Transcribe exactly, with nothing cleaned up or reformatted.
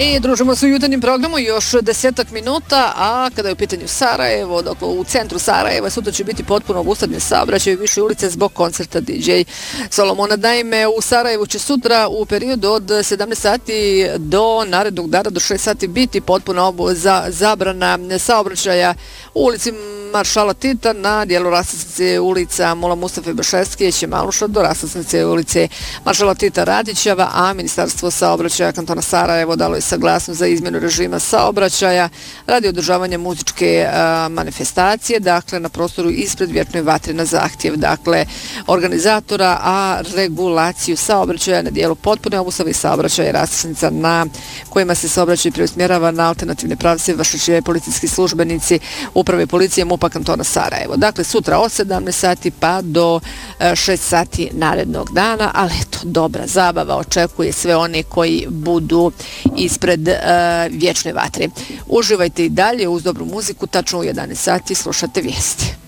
I družimo se u jutarnjem programu još desetak minuta, a kada je u pitanju Sarajevo, dakle u centru Sarajeva, sutra će biti potpuno obustavljen saobraćaj u više ulice zbog koncerta D J Solomona. Naime, u Sarajevu će sutra u periodu od sedamnaest sati do narednog dana do šest sati biti potpuno obu za zabrana saobraćaja u ulici Maršala Tita na dijelu raskrsnice ulica Mola Mustafe Bešeskije Ćemaluša do raskrsnice ulice Maršala Tita Radićeva, a Ministarstvo saobraćaja kantona Sarajevo dalo je saglasnost za izmjenu režima saobraćaja radi održavanja muzičke a, manifestacije, dakle na prostoru ispred Vječne vatre na zahtjev, dakle organizatora, a regulaciju saobraćaja na dijelu potpune obustave saobraćaja i raskrsnica na kojima se saobraćaj preusmjerava na alternativne pravce vršit će policijski službenici Uprave policije MUP-a kantona Sarajevo. Dakle, sutra od sedamnaest sati pa do šest sati narednog dana, ali eto, dobra zabava očekuje sve one koji budu ispred uh, Vječne vatre. Uživajte i dalje uz dobru muziku, tačno u jedanaest sati slušate vijesti.